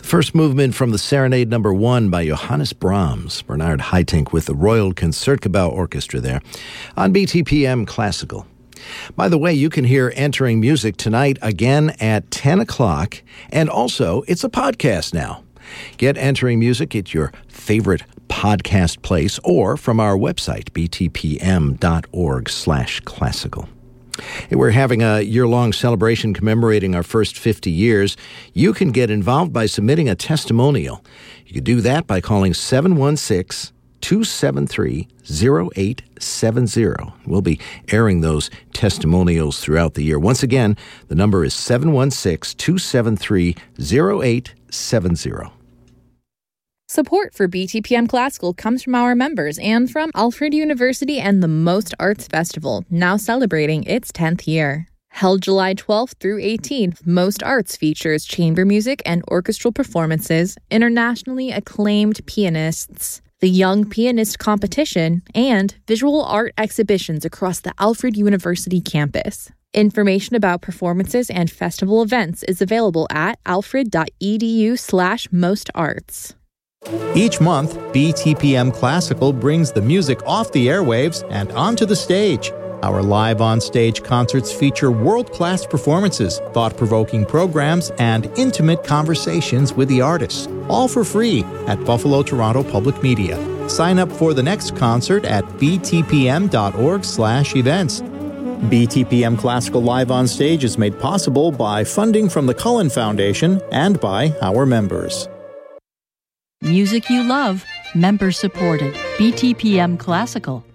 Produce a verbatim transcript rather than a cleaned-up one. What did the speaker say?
First movement from the Serenade Number One by Johannes Brahms, Bernard Haitink with the Royal Concertgebouw Orchestra there on B T P M Classical. By the way, you can hear Entering Music tonight again at ten o'clock, and also it's a podcast now. Get Entering Music at your favorite podcast place or from our website, b t p m dot org slash classical. We're having a year-long celebration commemorating our first fifty years. You can get involved by submitting a testimonial. You can do that by calling seven one six, two seven three, zero eight seven zero. We'll be airing those testimonials throughout the year. Once again, the number is seven one six, two seven three, zero eight seven zero. Support for B T P M Classical comes from our members and from Alfred University and the Most Arts Festival, now celebrating its tenth year. Held July twelfth through eighteenth, Most Arts features chamber music and orchestral performances, internationally acclaimed pianists, the Young Pianist Competition, and visual art exhibitions across the Alfred University campus. Information about performances and festival events is available at alfred.edu slash mostarts. Each month, B T P M Classical brings the music off the airwaves and onto the stage. Our live on-stage concerts feature world-class performances, thought-provoking programs, and intimate conversations with the artists, all for free at Buffalo Toronto Public Media. Sign up for the next concert at b t p m dot org slash events. B T P M Classical Live on Stage is made possible by funding from the Cullen Foundation and by our members. Music you love, member supported. B T P M Classical.